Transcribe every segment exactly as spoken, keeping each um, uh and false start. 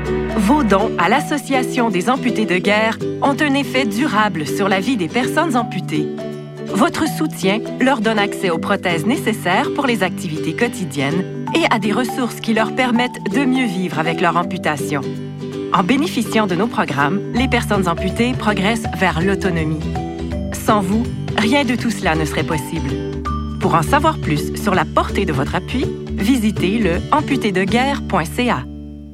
Vos dons à l'Association des amputés de guerre ont un effet durable sur la vie des personnes amputées. Votre soutien leur donne accès aux prothèses nécessaires pour les activités quotidiennes et à des ressources qui leur permettent de mieux vivre avec leur amputation. En bénéficiant de nos programmes, les personnes amputées progressent vers l'autonomie. Sans vous, rien de tout cela ne serait possible. Pour en savoir plus sur la portée de votre appui, visitez le amputé de guerre point c a.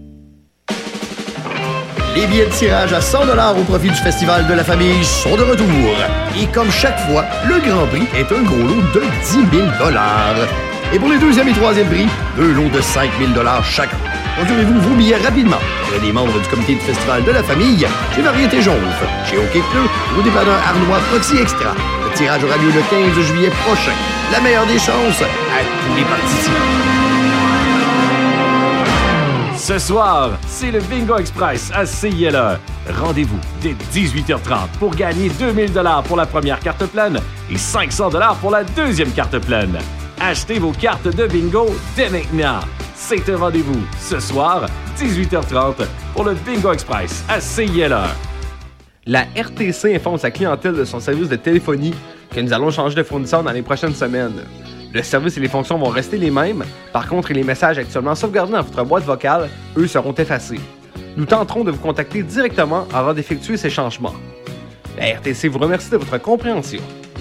Les billets de tirage à cent dollars au profit du Festival de la Famille sont de retour. Et comme chaque fois, le Grand Prix est un gros lot de dix mille dollars. Et pour les deuxième et troisième prix, deux lots de cinq mille dollars chacun. Procurez-vous vos billets rapidement auprès des membres du comité du Festival de la Famille, chez Variété Jonve, chez OK Pneu ou dépanneur Arnois Proxy Extra. Le tirage aura lieu le quinze juillet prochain. La meilleure des chances à tous les participants. Ce soir, c'est le Bingo Express à C I L E. Rendez-vous dès dix-huit heures trente pour gagner deux mille dollars pour la première carte pleine et cinq cents dollars pour la deuxième carte pleine. Achetez vos cartes de bingo dès maintenant. C'est un rendez-vous ce soir, dix-huit heures trente, pour le Bingo Express à C I L E. La R T C informe sa clientèle de son service de téléphonie que nous allons changer de fournisseur dans les prochaines semaines. Le service et les fonctions vont rester les mêmes. Par contre, les messages actuellement sauvegardés dans votre boîte vocale, eux, seront effacés. Nous tenterons de vous contacter directement avant d'effectuer ces changements. La R T C vous remercie de votre compréhension.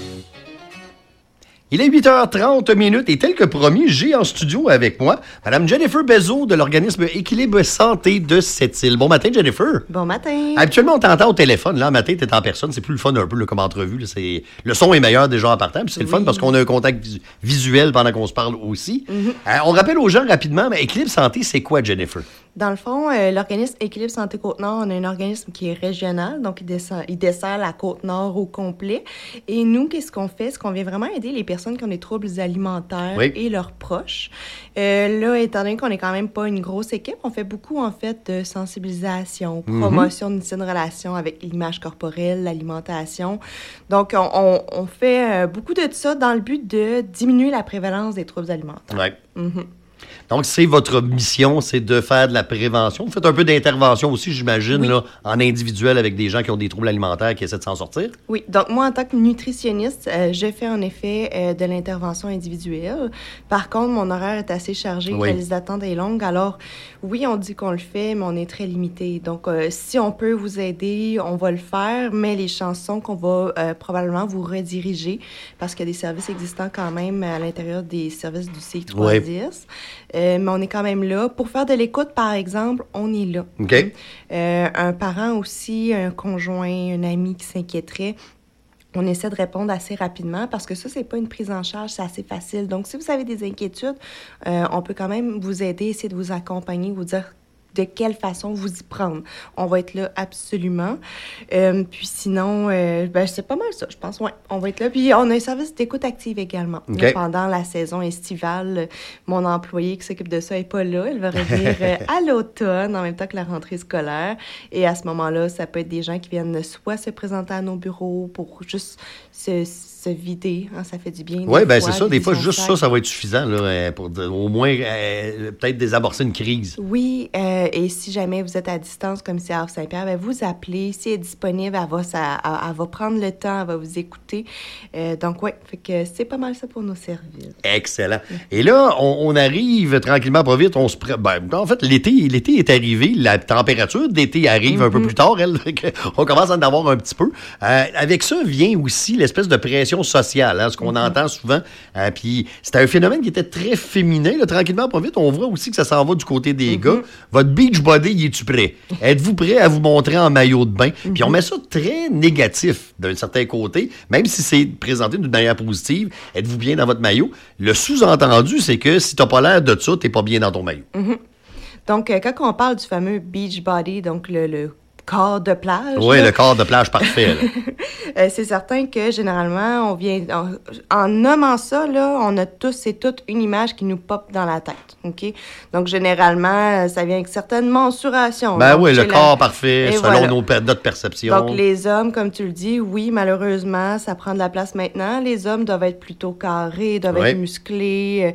Il est huit heures trente minutes et tel que promis, j'ai en studio avec moi Mme Jennifer Bezo de l'organisme Équilibre Santé de Sept-Îles. Bon matin, Jennifer. Bon matin. Habituellement, on t'entend au téléphone. Là, matin, t'es en personne. C'est plus le fun un peu là, comme entrevue. Là. C'est... Le son est meilleur déjà en partant. Puis c'est oui. le fun parce qu'on a un contact vis- visuel pendant qu'on se parle aussi. Mm-hmm. Euh, on rappelle aux gens rapidement, mais Équilibre Santé, c'est quoi, Jennifer? Dans le fond, euh, l'organisme Équilibre Santé Côte-Nord, on a un organisme qui est régional, donc il dessert, il dessert la Côte-Nord au complet. Et nous, qu'est-ce qu'on fait? C'est qu'on vient vraiment aider les personnes qui ont des troubles alimentaires oui. et leurs proches. Euh, là, étant donné qu'on n'est quand même pas une grosse équipe, on fait beaucoup, en fait, de sensibilisation, promotion mm-hmm. d'une saine relation avec l'image corporelle, l'alimentation. Donc, on, on, on fait euh, beaucoup de ça dans le but de diminuer la prévalence des troubles alimentaires. Oui. Mm-hmm. Donc, c'est votre mission, c'est de faire de la prévention. Vous faites un peu d'intervention aussi, j'imagine, oui. là, en individuel avec des gens qui ont des troubles alimentaires qui essaient de s'en sortir. Oui. Donc, moi, en tant que nutritionniste, euh, je fais en effet euh, de l'intervention individuelle. Par contre, mon horaire est assez chargé, oui. les attentes est longue. Alors, oui, on dit qu'on le fait, mais on est très limité. Donc, euh, si on peut vous aider, on va le faire, mais les chansons qu'on va euh, probablement vous rediriger, parce qu'il y a des services existants quand même à l'intérieur des services du C I trois dix. Oui. Euh, mais on est quand même là. Pour faire de l'écoute, par exemple, on est là. OK. Euh, un parent aussi, un conjoint, un ami qui s'inquiéterait, on essaie de répondre assez rapidement parce que ça, c'est pas une prise en charge, c'est assez facile. Donc, si vous avez des inquiétudes, euh, on peut quand même vous aider, essayer de vous accompagner, vous dire de quelle façon vous y prendre. On va être là absolument. Euh, puis sinon, euh, ben, c'est pas mal ça, je pense. Ouais, on va être là. Puis on a un service d'écoute active également. Okay. Pendant la saison estivale, mon employée qui s'occupe de ça n'est pas là. Elle va revenir euh, à l'automne, en même temps que la rentrée scolaire. Et à ce moment-là, ça peut être des gens qui viennent soit se présenter à nos bureaux pour juste se, se vider. Hein, ça fait du bien. Oui, bien c'est ça. Des fois, juste ça, ça va être suffisant là, pour de, au moins euh, peut-être désamorcer une crise. Oui, euh, et si jamais vous êtes à distance comme c'est à Saint-Pierre, bien, vous appelez. Si elle est disponible, elle va, ça, elle, elle va prendre le temps, elle va vous écouter. Euh, donc, oui, fait que c'est pas mal ça pour nos services. Excellent. Et là, on, on arrive tranquillement, pas vite. On se pré... ben, en fait, l'été, l'été est arrivé. La température d'été arrive mm-hmm. un peu plus tard. Elle, on commence à en avoir un petit peu. Euh, avec ça vient aussi l'espèce de pression sociale, hein, ce qu'on mm-hmm. entend souvent. Euh, Puis, c'était un phénomène qui était très féminin. Là, tranquillement, pas vite. On voit aussi que ça s'en va du côté des mm-hmm. gars. Votre beach body, y es-tu prêt? Êtes-vous prêt à vous montrer en maillot de bain? Mm-hmm. Puis on met ça très négatif d'un certain côté, même si c'est présenté d'une manière positive. Êtes-vous bien dans votre maillot? Le sous-entendu, c'est que si t'as pas l'air de ça, t'es pas bien dans ton maillot. Mm-hmm. Donc, euh, quand on parle du fameux beach body, donc le, le corps de plage. Oui, le corps de plage parfait. euh, c'est certain que généralement, on vient en, en nommant ça, là, on a tous, c'est toute une image qui nous pop dans la tête. OK? Donc, généralement, ça vient avec certaines mensurations. Ben donc, oui, le la... corps parfait, Et selon voilà. nos, notre perception. Donc, les hommes, comme tu le dis, oui, malheureusement, ça prend de la place maintenant. Les hommes doivent être plutôt carrés, doivent oui. être musclés.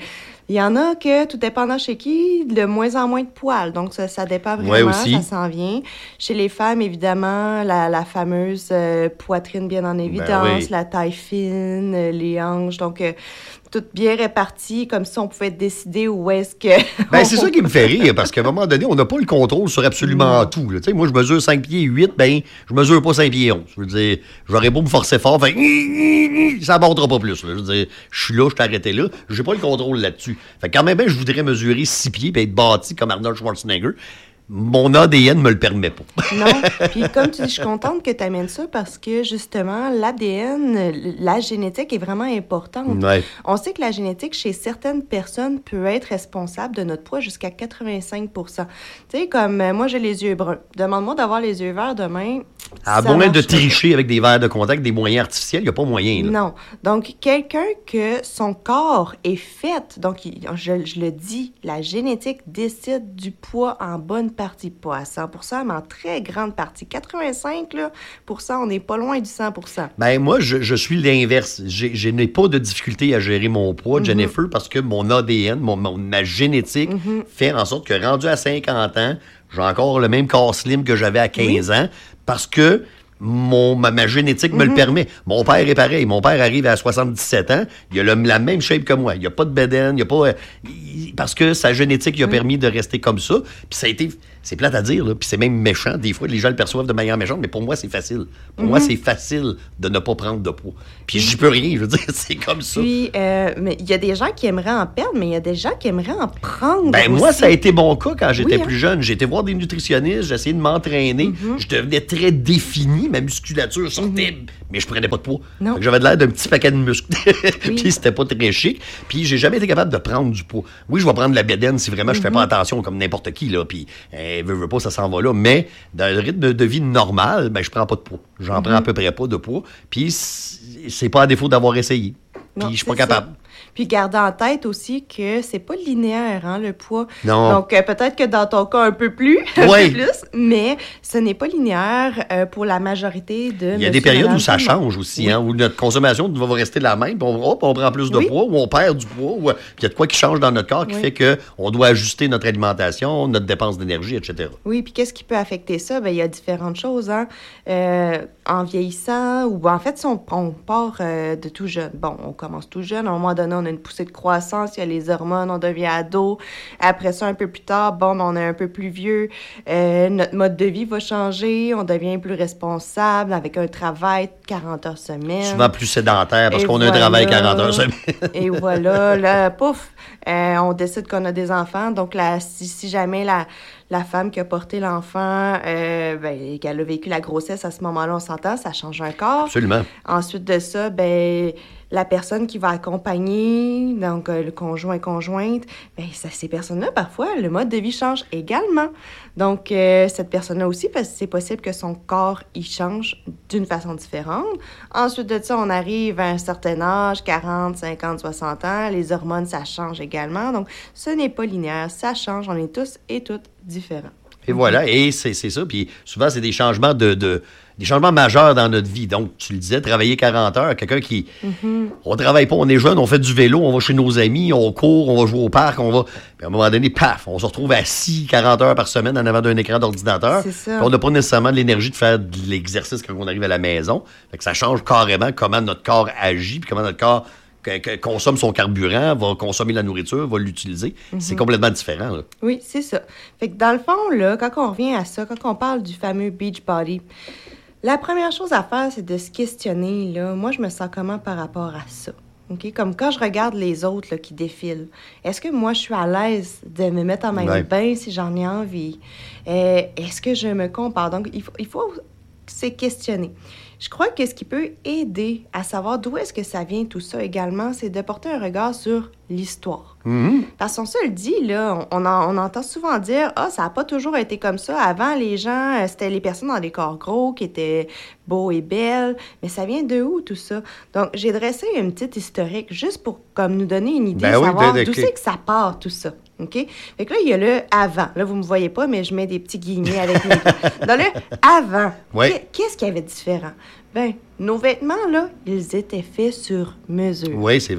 Il y en a que, tout dépendant chez qui, de moins en moins de poils. Donc, ça, ça dépend vraiment, ouais, aussi. Ça s'en vient. Chez les femmes, évidemment, la, la fameuse euh, poitrine bien en évidence, ben oui. la taille fine, euh, les hanches. Donc, euh, tout bien réparti, comme si on pouvait décider où est-ce que... Ben, c'est ça qui me fait rire, parce qu'à un moment donné, on n'a pas le contrôle sur absolument non. tout. Là. Moi, je mesure cinq pieds huit, ben, je mesure pas cinq pieds onze. Je veux dire, j'aurais beau me forcer fort, fait, ça ne montera pas plus. Là. Je veux dire, je suis là, je suis arrêté là, j'ai pas le contrôle là-dessus. Fait que quand même, ben, je voudrais mesurer six pieds et être bâti comme Arnold Schwarzenegger. Mon A D N me le permet pas. Non. Puis comme tu dis, je suis contente que tu amènes ça parce que justement, l'A D N, la génétique est vraiment importante. Ouais. On sait que la génétique, chez certaines personnes, peut être responsable de notre poids jusqu'à quatre-vingt-cinq pour cent. Tu sais, comme euh, moi, j'ai les yeux bruns. Demande-moi d'avoir les yeux verts demain. À ça moins de marche pas. tricher avec des verres de contact, des moyens artificiels, il n'y a pas moyen. Là. Non. Donc, quelqu'un que son corps est fait, donc il- je, je le dis, la génétique décide du poids en bonne partie, pas à cent pour cent, mais en très grande partie. quatre-vingt-cinq pour cent, on n'est pas loin du cent pour cent. Ben moi, je, je suis l'inverse. J'ai, je n'ai pas de difficulté à gérer mon poids, Jennifer, parce que mon A D N, mon, mon- ma génétique fait en sorte que rendu à cinquante ans, j'ai encore le même corps slim que j'avais à quinze ans, parce que mon, ma, ma génétique me le permet. Mon père est pareil. Mon père arrive à soixante-dix-sept ans, il a le- la même shape que moi. Il n'y a pas de bedaine, il n'y a pas... euh, il- parce que sa génétique lui a permis de rester comme ça. Puis ça a été... C'est plate à dire, là, puis c'est même méchant. Des fois, les gens le perçoivent de manière méchante, mais pour moi, c'est facile. Pour moi, c'est facile de ne pas prendre de poids. Puis j'y peux rien, je veux dire, c'est comme ça. Puis, euh, mais il y a des gens qui aimeraient en perdre, mais il y a des gens qui aimeraient en prendre. Ben moi, aussi. ça a été mon cas quand j'étais Oui, hein. plus jeune. J'ai été voir des nutritionnistes, j'ai essayé de m'entraîner. Je devenais très défini, ma musculature sortait, mais je prenais pas de poids. Non. Fait que j'avais de l'air d'un petit paquet de muscles. Oui. Puis c'était pas très chic. Puis j'ai jamais été capable de prendre du poids. Oui, je vais prendre de la bédaine si vraiment je fais pas attention comme n'importe qui, là. Puis, euh, veux, veux pas, ça s'en va là. Mais dans le rythme de vie normal, ben je prends pas de poids. J'en prends à peu près pas de poids. Puis c'est pas à défaut d'avoir essayé. Non, Puis je suis pas c'est ça. capable. Puis garder en tête aussi que c'est pas linéaire, hein, le poids. Non. Donc, euh, peut-être que dans ton cas, un peu plus, Ouais. un peu plus, mais ce n'est pas linéaire euh, pour la majorité de Il y a des monsieur, périodes madame, où ça tout le monde. change aussi, hein, où notre consommation va rester la même, puis on, hop, on prend plus de Oui. poids, ou on perd du poids, ou euh, puis il y a de quoi qui change dans notre corps qui Oui. fait qu'on doit ajuster notre alimentation, notre dépense d'énergie, et cetera. Oui, puis qu'est-ce qui peut affecter ça? Bien, il y a différentes choses, hein. Euh, en vieillissant, ou en fait, si on, on part euh, de tout jeune. Bon, on commence tout jeune, à un moment donné, on a une poussée de croissance, il y a les hormones, on devient ado. Après ça, un peu plus tard, bon, ben, on est un peu plus vieux, euh, notre mode de vie va changer, on devient plus responsable avec un travail de quarante heures semaine. Souvent plus sédentaire, parce Et qu'on a un voilà. travail quarante heures semaine. Et voilà, là, pouf, euh, on décide qu'on a des enfants. Donc, là, si, si jamais la, la femme qui a porté l'enfant, euh, ben, qu'elle a vécu la grossesse à ce moment-là, on s'entend, ça change un corps. Absolument. Ensuite de ça, ben, la personne qui va accompagner, donc euh, le conjoint et conjointe, ben, ça, ces personnes-là, parfois, le mode de vie change également. Donc, euh, cette personne-là aussi, parce que c'est possible que son corps, il change d'une façon différente. Ensuite de ça, on arrive à un certain âge, quarante, cinquante, soixante ans, les hormones, ça change également. Donc, ce n'est pas linéaire, ça change, on est tous et toutes différents. Et voilà, et c'est c'est ça. Puis souvent, c'est des changements de, de des changements majeurs dans notre vie. Donc, tu le disais, travailler quarante heures, quelqu'un qui... On travaille pas, on est jeune, on fait du vélo, on va chez nos amis, on court, on va jouer au parc, on va... Puis à un moment donné, paf, on se retrouve assis quarante heures par semaine en avant d'un écran d'ordinateur. C'est ça. Puis on n'a pas nécessairement de l'énergie de faire de l'exercice quand on arrive à la maison. Fait que ça change carrément comment notre corps agit, puis comment notre corps que- que consomme son carburant, va consommer la nourriture, va l'utiliser. C'est complètement différent, là. Oui, c'est ça. Fait que dans le fond, là, quand on revient à ça, quand on parle du fameux beach body, la première chose à faire, c'est de se questionner, là, moi, je me sens comment par rapport à ça? OK? Comme quand je regarde les autres là, qui défilent, est-ce que moi, je suis à l'aise de me mettre en maillot Ouais. de bain si j'en ai envie? Euh, est-ce que je me compare? Donc, il faut, il faut se questionner. Je crois que ce qui peut aider à savoir d'où est-ce que ça vient tout ça également, c'est de porter un regard sur l'histoire. Parce qu'on se le dit, là, on, en- on entend souvent dire « Ah, ça n'a pas toujours été comme ça. Avant, les gens, euh, c'était les personnes dans des corps gros qui étaient beaux et belles. » Mais ça vient de où, tout ça? Donc, j'ai dressé une petite historique juste pour comme nous donner une idée, Ben oui, savoir de- de- d'où c'est que ça part, tout ça. OK? Fait que là, il y a le « avant ». Là, vous ne me voyez pas, mais je mets des petits guillemets avec mes doigts. Dans le « avant Ouais. qu'est- qu'est-ce qu'il y avait de différent? Ben, nos vêtements, là, ils étaient faits sur mesure. Oui, c'est vrai.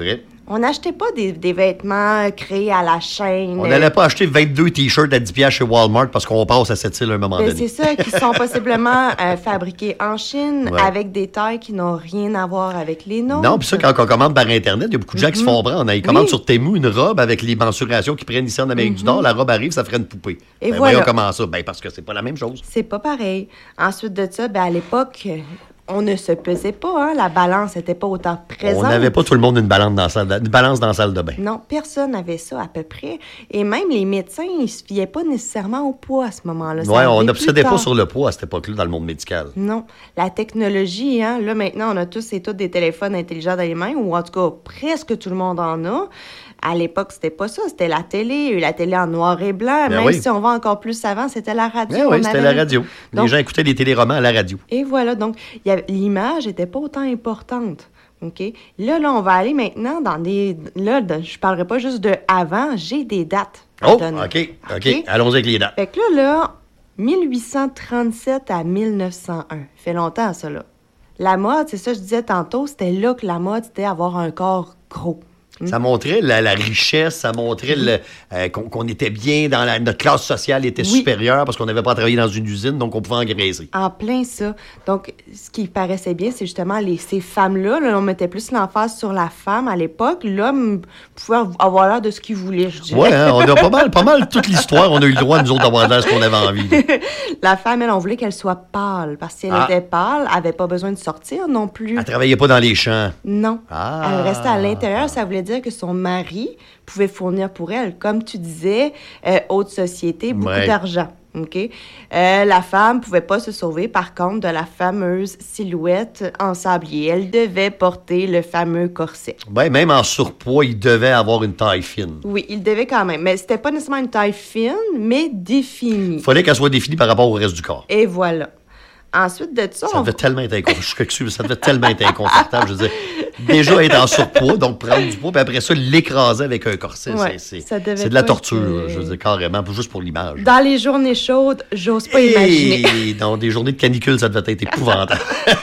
On n'achetait pas des, des vêtements créés à la chaîne. On n'allait pas acheter vingt-deux T-shirts à dix dollars chez Walmart parce qu'on passe à cette île à un moment Ben, donné. c'est ça, qui sont possiblement euh, fabriqués en Chine Ouais. avec des tailles qui n'ont rien à voir avec les nôtres. Non, puis ça, quand on commande par Internet, il y a beaucoup de gens qui se font prendre. Ils commandent Oui. sur Temu une robe avec les mensurations qu'ils prennent ici en Amérique du Nord. La robe arrive, ça ferait une poupée. Et ben, voilà. Voyons comment ça. Ben, parce que c'est pas la même chose. C'est pas pareil. Ensuite de ça, ben, à l'époque, on ne se pesait pas. Hein? La balance n'était pas autant présente. On n'avait pas tout le monde une balance dans la salle de, une balance dans la salle de bain. Non, personne n'avait ça à peu près. Et même les médecins, ils se fiaient pas nécessairement au poids à ce moment-là. Ça Ouais, on arrivait n'obsédait plus pas tard. sur le poids à cette époque-là dans le monde médical. Non. La technologie, hein, là, maintenant, on a tous et toutes des téléphones intelligents dans les mains, ou en tout cas, presque tout le monde en a. À l'époque, c'était pas ça. C'était la télé, la télé en noir et blanc. Ben Même oui. si on va encore plus avant, c'était la radio. Ben oui, On c'était avait- la radio. Donc- Les gens écoutaient des téléromans à la radio. Et voilà, donc il y avait- l'image n'était pas autant importante. OK? Là, là, on va aller maintenant dans des... Là, de- je parlerai pas juste de avant, j'ai des dates. à Oh, donner. OK, OK. OK? Allons-y avec les dates. Fait que là, là, mille huit cent trente-sept à mille neuf cent un. Fait longtemps, ça, là. La mode, c'est ça que je disais tantôt, c'était là que la mode, c'était avoir un corps gros. Ça montrait la, la richesse, ça montrait le, euh, qu'on, qu'on était bien dans la, notre classe sociale était Oui. supérieure parce qu'on n'avait pas travaillé dans une usine, donc on pouvait engraisser. En plein ça. Donc, ce qui paraissait bien, c'est justement les, ces femmes-là. Là, on mettait plus l'emphase sur la femme à l'époque. L'homme pouvait avoir l'air de ce qu'il voulait, je dirais. Ouais, hein, on a pas mal, pas mal toute l'histoire, on a eu le droit, nous autres, d'avoir l'air ce qu'on avait envie. La femme, elle, on voulait qu'elle soit pâle. Parce que si elle Ah. était pâle, elle n'avait pas besoin de sortir non plus. Elle travaillait pas dans les champs. Non. Ah. Elle restait à l'intérieur. Ça voulait dire que son mari pouvait fournir pour elle, comme tu disais, euh, haute société, beaucoup Ouais. d'argent. OK? Euh, la femme pouvait pas se sauver, par contre, de la fameuse silhouette en sablier. Elle devait porter le fameux corset. Ben, même en surpoids, il devait avoir une taille fine. Oui, il devait quand même. Mais c'était pas nécessairement une taille fine, mais définie. Il fallait qu'elle soit définie par rapport au reste du corps. Et voilà. Ensuite de ça, Ça on... devait tellement être inconfortable. Ça devait tellement être inconfortable. Je veux dire, déjà être en surpoids, donc prendre du poids, puis après ça, l'écraser avec un corset, Ouais, c'est, c'est, ça devait c'est de la pas torture, être, euh, je veux dire, carrément, juste pour l'image. dans les journées chaudes, j'ose pas imaginer. Et dans des journées de canicule, ça devait être épouvantable.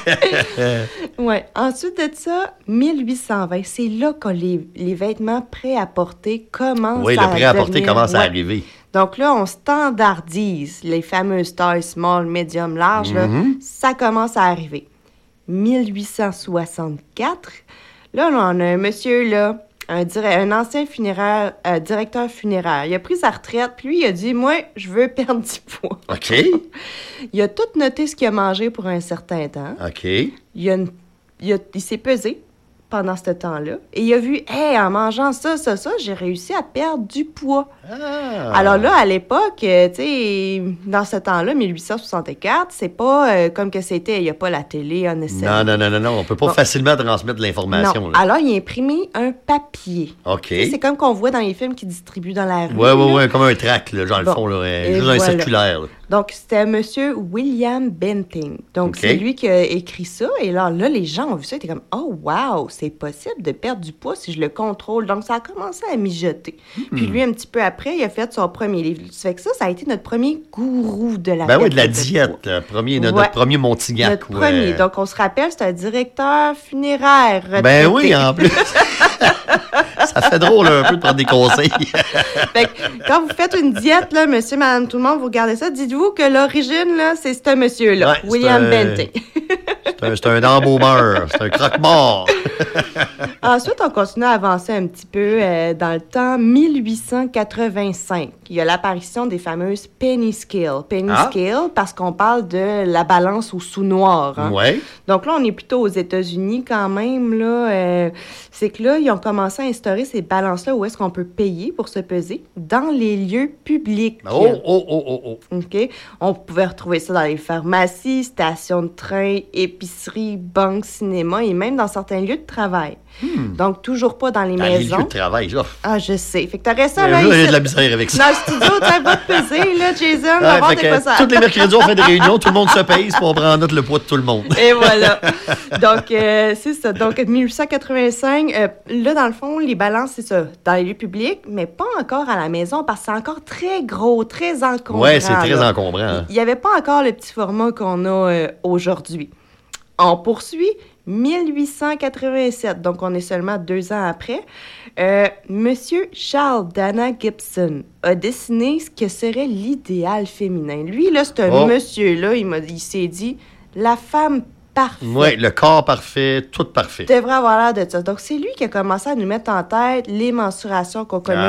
Ouais. Ensuite de ça, mille huit cent vingt, c'est là que les, les vêtements prêts à porter commencent Oui, à le prêt à porter devenir- commence à Ouais. arriver. Donc là, on standardise les fameuses tailles small, medium, large. là. Mm-hmm. Ça commence à arriver. mille huit cent soixante-quatre, là, là, on a un monsieur, là, un, dir- un ancien funéraire, euh, directeur funéraire. Il a pris sa retraite, puis lui, il a dit, moi, je veux perdre du poids. OK. Il a tout noté ce qu'il a mangé pour un certain temps. OK. Il, a une- il, a- il s'est pesé pendant ce temps-là. Et il a vu, hey, en mangeant ça, ça, ça, j'ai réussi à perdre du poids. Ah. Alors là, à l'époque, euh, tu sais, dans ce temps-là, mille huit cent soixante-quatre, c'est pas euh, comme que c'était, il n'y a pas la télé, en essai. Non, non, non, non, non, on peut pas Bon. facilement transmettre l'information. Non. Là. Alors, il a imprimé un papier. OK. Tu sais, c'est comme qu'on voit dans les films qui distribuent dans la rue. Ouais, ouais, là. ouais, comme un tract, là, genre Bon. le fond, là, euh, Et juste voilà. un circulaire. là. Donc, c'était M. William Benting. Donc, OK. c'est lui qui a écrit ça. Et là, là, les gens ont vu ça. Ils étaient comme, oh, wow, c'est possible de perdre du poids si je le contrôle. Donc, ça a commencé à mijoter. Puis Hmm. lui, un petit peu après, il a fait son premier livre. Ça fait que ça, ça a été notre premier gourou de la Ben oui, de la perte poids. diète, là, premier, notre, Ouais. notre premier Montignac. Notre ouais. premier. Donc, on se rappelle, c'est un directeur funéraire retraité. Ben oui, en plus. Ça fait drôle un peu de prendre des conseils. Fait que quand vous faites une diète, là, monsieur, madame, tout le monde, vous regardez ça, dites-vous que l'origine, là, c'est ce monsieur-là, Ouais, c'est William un- Benting. C'est un, c'est un embaumeur, c'est un croque-mort. Ensuite, on continue à avancer un petit peu euh, dans le temps mille huit cent quatre-vingt-cinq. Il y a l'apparition des fameuses penny scale. Penny Ah. scale parce qu'on parle de la balance au sous-noir. hein. Ouais. Donc là, on est plutôt aux États-Unis quand même. Là, euh, c'est que là, ils ont commencé à instaurer ces balances-là où est-ce qu'on peut payer pour se peser dans les lieux publics. Oh, oh, oh, oh, oh. OK? On pouvait retrouver ça dans les pharmacies, stations de train, épiceries, banques, cinéma et même dans certains lieux de travail. Donc, toujours pas dans les Dans les maisons. lieux de travail, là. Ah, je sais. Fait que t'aurais ça, Là, là, j'ai ici. de la misère avec ça. Dans le studio, tu vas te peser, là, Jason. On va Ouais, voir fait de que quoi ça tous les mercredis, on fait des réunions, tout le monde se pèse, puis on prend en note le poids de tout le monde. Et voilà. Donc, euh, c'est ça. Donc, mille huit cent quatre-vingt-cinq, euh, là, dans le fond, les balances, c'est ça, dans les lieux publics, mais pas encore à la maison parce que c'est encore très gros, très encombrant. Ouais, c'est très là. encombrant. hein. Il n'y avait pas encore le petit format qu'on a euh, aujourd'hui. On poursuit. mille huit cent quatre-vingt-sept, donc on est seulement deux ans après, euh, Monsieur Charles Dana Gibson a dessiné ce que serait l'idéal féminin. Lui, là, c'est un Oh. monsieur-là, il, m'a, il s'est dit, la femme parfaite. Oui, le corps parfait, tout parfait. Devrait avoir l'air de ça. Donc, c'est lui qui a commencé à nous mettre en tête les mensurations qu'on connaît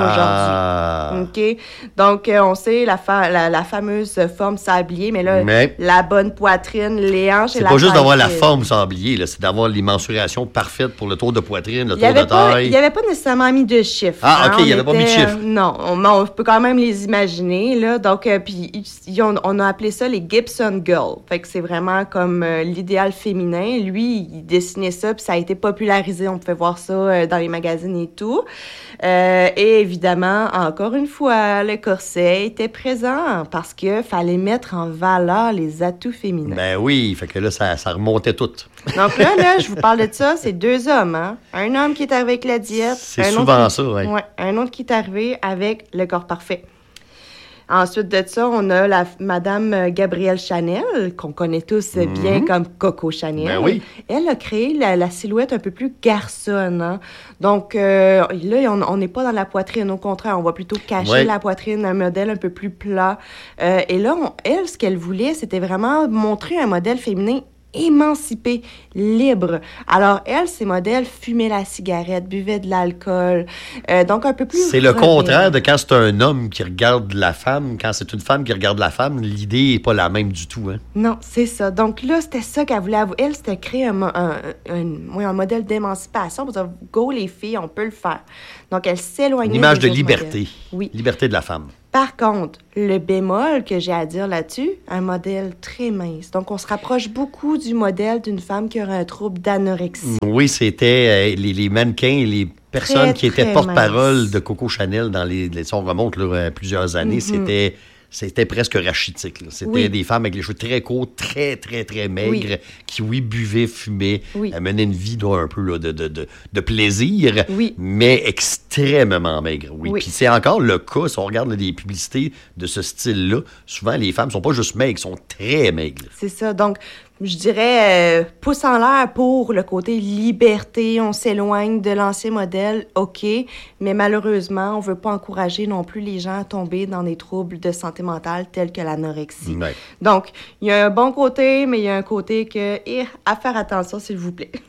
Ah. aujourd'hui. OK? Donc, euh, on sait la, fa- la, la fameuse forme sablier, mais là, Mais- la bonne poitrine, les hanches et C'est la pas juste d'avoir la taille fine. forme sablier, là, c'est d'avoir les mensurations parfaites pour le tour de poitrine, le Il tour avait de pas, taille. il avait pas nécessairement mis de chiffres. Ah, hein. OK, il On avait pas mis de était- chiffres. Non, on, mais on peut quand même les imaginer, là. Donc, euh, puis, ils ont- on a appelé ça les Gibson Girls. Fait que c'est vraiment comme euh, l'idéal féminin. Lui, il dessinait ça, puis ça a été popularisé. On pouvait voir ça euh, dans les magazines et tout. Euh, et évidemment, encore une fois, le corset était présent parce que fallait mettre en valeur les atouts féminins. Ben oui, fait que là, ça, ça remontait tout. Donc là, là, je vous parle de ça, c'est deux hommes, hein. Un homme qui est arrivé avec la diète. C'est un autre souvent qui- ça, ouais. Ouais, un autre qui est arrivé avec le corps parfait. Ensuite de ça, on a la Madame euh, Gabrielle Chanel, qu'on connaît tous euh, bien comme Coco Chanel. Ben oui. Elle a créé la, la silhouette un peu plus garçonne. Hein? Donc euh, là, on n'est pas dans la poitrine. Au contraire, on va plutôt cacher Ouais. la poitrine, un modèle un peu plus plat. Euh, et là, on- elle, ce qu'elle voulait, c'était vraiment montrer un modèle féminin émancipé, libre. Alors, elle, ses modèles fumaient la cigarette, buvaient de l'alcool, euh, donc un peu plus... C'est le rebelle. contraire de quand c'est un homme qui regarde la femme. Quand c'est une femme qui regarde la femme, l'idée n'est pas la même du tout. Hein? Non, c'est ça. Donc là, c'était ça qu'elle voulait. avou- Elle, c'était créer un, mo- un, un, oui, un modèle d'émancipation pour dire, go les filles, on peut le faire. Donc, elle s'éloignait Une image des de autres liberté. modèles. Oui. Liberté de la femme. Par contre, le bémol que j'ai à dire là-dessus, un modèle très mince. Donc, on se rapproche beaucoup du modèle d'une femme qui aurait un trouble d'anorexie. Oui, c'était euh, les, les mannequins, les personnes Très, qui étaient très porte-parole mince. de Coco Chanel dans les, les si on remonte là, à plusieurs années, Mhm. c'était c'était presque rachitique. là. C'était Oui. des femmes avec les cheveux très courts, très, très, très maigres, Oui. qui, oui, buvaient, fumaient, Oui. euh, menaient une vie là, un peu là, de, de, de, de plaisir, Oui. mais extrêmement maigre. Oui. Oui. Puis c'est encore le cas, si on regarde là, des publicités de ce style-là, souvent les femmes sont pas juste maigres, sont très maigres. C'est ça. Donc, je dirais, euh, pouce en l'air pour le côté liberté. On s'éloigne de l'ancien modèle, OK. Mais malheureusement, on veut pas encourager non plus les gens à tomber dans des troubles de santé mentale tels que l'anorexie. Ouais. Donc, il y a un bon côté, mais il y a un côté que, eh, à faire attention, s'il vous plaît.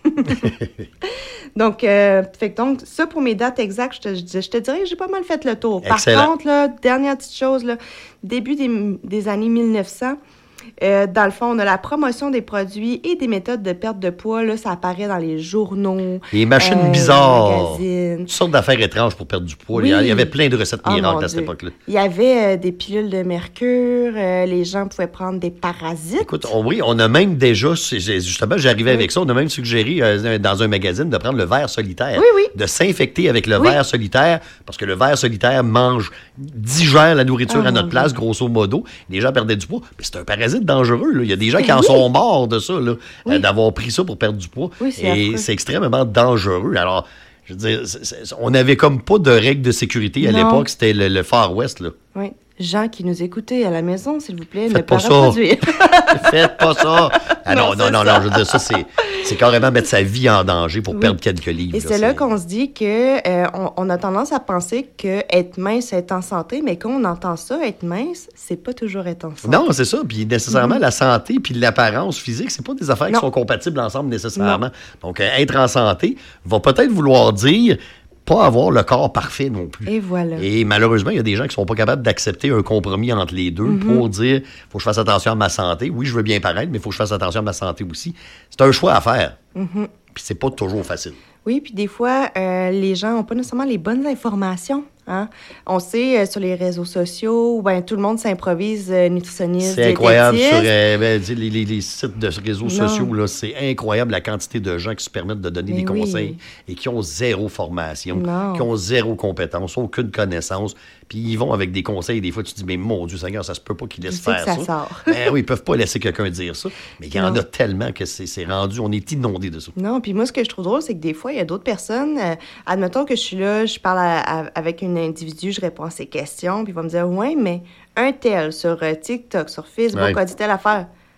donc, euh, fait que donc, ça pour mes dates exactes, je te, je te- je te dirais que j'ai pas mal fait le tour. Excellent. Par contre, là, dernière petite chose, là, début des, des années mille neuf cents, euh, dans le fond, on a la promotion des produits et des méthodes de perte de poids. Là, ça apparaît dans les journaux. Les machines euh, bizarres. magazines. Toutes sortes d'affaires étranges pour perdre du poids. Oui. Il y avait plein de recettes Oh, miracles mon à cette Dieu. époque-là. Il y avait euh, des pilules de mercure. euh, les gens pouvaient prendre des parasites. Écoute, on, oui, on a même déjà, c'est- c'est- justement, j'arrivais avec ça, on a même suggéré euh, dans un magazine de prendre le ver solitaire. Oui, oui. De s'infecter avec le Oui. ver solitaire, parce que le ver solitaire mange, digère la nourriture Oh, à notre mon place, Dieu. grosso modo. Les gens perdaient du poids. Mais c'est un parasite dangereux, là. Il y a des gens qui Ben en oui. sont morts de ça, là, Oui. euh, d'avoir pris ça pour perdre du poids. Oui, c'est Et affreux. c'est extrêmement dangereux. Alors, je veux dire, c'est- c'est- on n'avait comme pas de règles de sécurité à Non. l'époque. C'était le, le Far West, là. Oui. Gens qui nous écoutaient à la maison, s'il vous plaît, ne Faites pas pas ça. reproduire. Faites pas ça. Ah non, Non, non, c'est non, ça. non, je veux dire, ça, c'est, c'est carrément mettre sa vie en danger pour Oui. perdre quelques livres. Et c'est là qu'on se dit que euh, on, on a tendance à penser que être mince, c'est être en santé, mais quand on entend ça, être mince, c'est pas toujours être en santé. Non, c'est ça. Puis nécessairement, la santé puis l'apparence physique, c'est pas des affaires qui Non. sont compatibles ensemble nécessairement. Donc, euh, être en santé va peut-être vouloir dire pas avoir le corps parfait non plus. Et voilà. Et malheureusement, il y a des gens qui sont pas capables d'accepter un compromis entre les deux Mm-hmm. pour dire faut que je fasse attention à ma santé. Oui, je veux bien paraître, mais il faut que je fasse attention à ma santé aussi. C'est un choix à faire. Mm-hmm. Puis c'est pas toujours facile. Oui, puis des fois, euh, les gens n'ont pas nécessairement les bonnes informations. Hein? On sait euh, sur les réseaux sociaux, ben, tout le monde s'improvise euh, nutritionniste, C'est incroyable sur diététiste. euh, ben, dis, les, les- les sites de réseaux Non. sociaux. Là, c'est incroyable la quantité de gens qui se permettent de donner Mais des oui. conseils et qui ont zéro formation, Non. qui ont zéro compétence, aucune connaissance. Puis ils vont avec des conseils. Des fois, tu te dis, mais mon Dieu Seigneur, ça se peut pas qu'ils laissent Tu sais faire que ça. ça sort. Ben oui, ils peuvent pas laisser quelqu'un dire ça. Mais il y en Non. a tellement que c'est c'est rendu, on est inondé de ça. Non, puis moi, ce que je trouve drôle, c'est que des fois, il y a d'autres personnes. euh, admettons que je suis là, je parle à- à- avec un individu, je réponds à ses questions, puis il va me dire, ouais, mais un tel sur euh, TikTok, sur Facebook, Ouais. a dit telle affaire.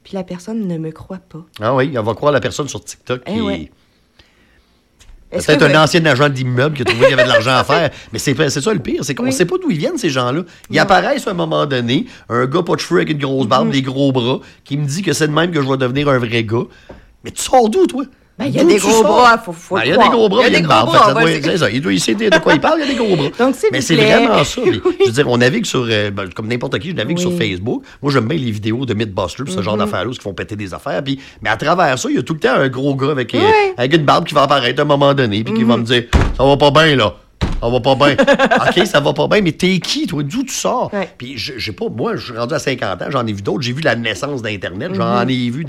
puis la personne ne me croit pas. Ah oui, on va croire la personne sur TikTok qui Eh est... ouais. Est-ce Peut-être que un vous- ancien agent d'immeuble qui a trouvé qu'il y avait de l'argent à faire. Mais c'est, c'est ça le pire, c'est qu'on ne Oui. sait pas d'où ils viennent, ces gens-là. Ils Non. apparaissent à un moment donné, un gars pas de cheveux avec une grosse barbe, des gros bras, qui me dit que c'est de même que je vais devenir un vrai gars. Mais tu sors d'où, toi? Ben, il y a D'où des tu gros sors? bras, faut, faut Ben, le il y a des croire. gros bras, il y a une barbe. Fait que ça on va doit- le- c'est ça. Il doit, il sait de quoi il parle, il y a des gros bras. Donc, s'il Mais vous c'est plaît. vraiment ça. Mais, Oui. Je veux dire, on navigue sur, euh, ben, comme n'importe qui, je navigue Oui. sur Facebook. Moi, j'aime bien les vidéos de Mythbusters, ce genre d'affaires-là, qui font péter des affaires. Puis, mais à travers ça, il y a tout le temps un gros gars avec, euh, Oui. avec une barbe qui va apparaître à un moment donné, puis qui va me dire, ça va pas bien, là. Ça va pas bien. OK, ça va pas bien, mais t'es qui, toi? D'où tu sors? Ouais. Puis, je- j'ai pas, moi, je suis rendu à cinquante ans, j'en ai vu d'autres. J'ai vu la naissance d'Internet, j'en ai vu